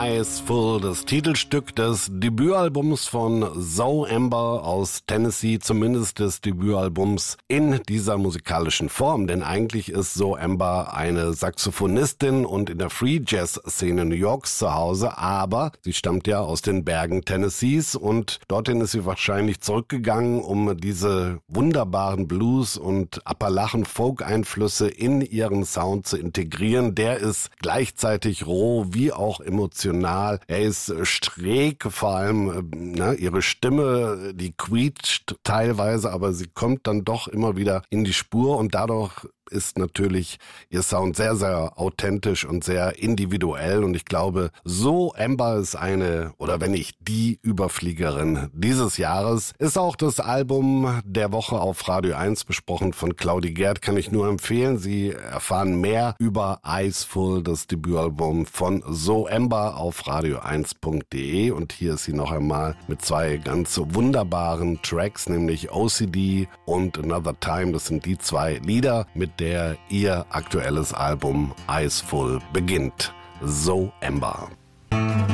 Eyes Full, das Titelstück des Debütalbums von Zoe Amber aus Tennessee, zumindest des Debütalbums in dieser musikalischen Form, denn eigentlich ist Zoe Amber eine Saxophonistin und in der Free Jazz Szene New Yorks zu Hause, aber sie stammt ja aus den Bergen Tennessees und dorthin ist sie wahrscheinlich zurückgegangen, um diese wunderbaren Blues- und Appalachen-Folk-Einflüsse in ihren Sound zu integrieren. Der ist gleichzeitig roh wie auch emotional. Er ist schräg, vor allem ihre Stimme, die quietscht teilweise, aber sie kommt dann doch immer wieder in die Spur und dadurch ist natürlich ihr Sound sehr, sehr authentisch und sehr individuell und ich glaube, so Amber ist eine, oder wenn nicht die Überfliegerin dieses Jahres, ist auch das Album der Woche auf Radio 1 besprochen von Claudie Gerd, kann ich nur empfehlen. Sie erfahren mehr über Eyes Full, das Debütalbum von So Amber auf radio1.de und hier ist sie noch einmal mit zwei ganz wunderbaren Tracks, nämlich OCD und Another Time. Das sind die zwei Lieder, mit der ihr aktuelles Album Eyes Full beginnt. So Amber.